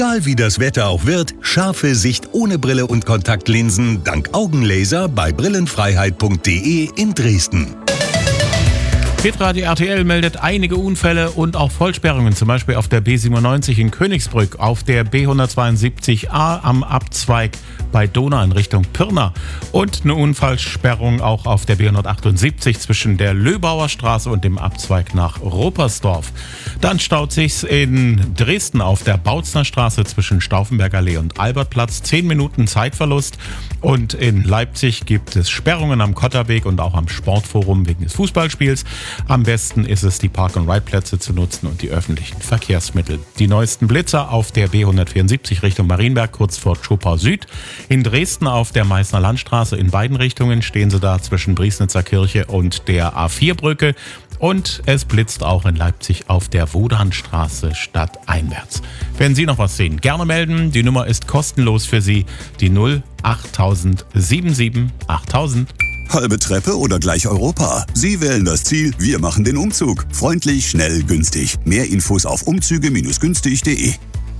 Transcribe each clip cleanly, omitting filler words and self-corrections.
Egal wie das Wetter auch wird, scharfe Sicht ohne Brille und Kontaktlinsen dank Augenlaser bei brillenfreiheit.de in Dresden. Hitradio RTL meldet einige Unfälle und auch Vollsperrungen, zum Beispiel auf der B97 in Königsbrück, auf der B172a am Abzweig bei Donau in Richtung Pirna und eine Unfallsperrung auch auf der B178 zwischen der Löbauer Straße und dem Abzweig nach Ruppersdorf. Dann staut sich's in Dresden auf der Bautzner Straße zwischen Stauffenberger Allee und Albertplatz, 10 Minuten Zeitverlust. Und in Leipzig gibt es Sperrungen am Kotterweg und auch am Sportforum wegen des Fußballspiels. Am besten ist es, die Park-and-Ride-Plätze zu nutzen und die öffentlichen Verkehrsmittel. Die neuesten Blitzer auf der B174 Richtung Marienberg, kurz vor Zschopau Süd. In Dresden auf der Meißner Landstraße in beiden Richtungen stehen sie da zwischen Briesnitzer Kirche und der A4-Brücke. Und es blitzt auch in Leipzig auf der Wodanstraße stadteinwärts. Wenn Sie noch was sehen, gerne melden. Die Nummer ist kostenlos für Sie, die 08000 77 8000. Halbe Treppe oder gleich Europa? Sie wählen das Ziel, wir machen den Umzug. Freundlich, schnell, günstig. Mehr Infos auf umzüge-günstig.de.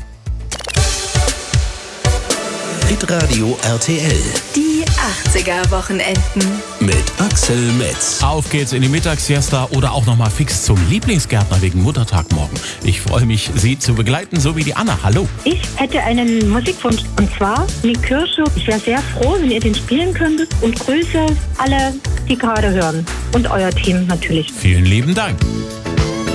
Hitradio RTL. Die 80er-Wochenenden. Mit Axel Metz. Auf geht's in die Mittagssiesta oder auch nochmal fix zum Lieblingsgärtner wegen Muttertag morgen. Ich freue mich, Sie zu begleiten, so wie die Anna. Hallo. Ich hätte einen Musikwunsch, und zwar Nick Kirsche. Ich wäre sehr froh, wenn ihr den spielen könntet, und grüße alle, die gerade hören. Und euer Team natürlich. Vielen lieben Dank.